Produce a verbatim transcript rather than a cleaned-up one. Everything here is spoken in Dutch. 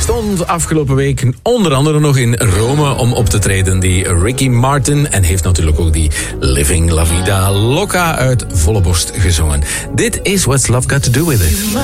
Stond afgelopen week onder andere nog in Rome om op te treden. Die Ricky Martin. En heeft natuurlijk ook die Living La Vida Loca uit volle borst gezongen. Dit is What's Love Got to Do With It.